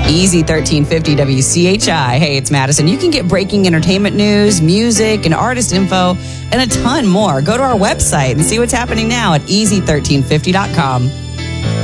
Easy 1350 WCHI. Hey, it's Madison. You can get breaking entertainment news, music, and artist info, and a ton more. Go to our website and see what's happening now at easy1350.com.